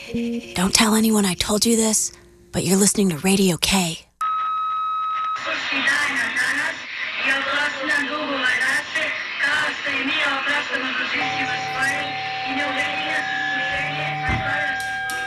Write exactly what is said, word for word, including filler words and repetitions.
Don't tell anyone I told you this, but you're listening to Radio K.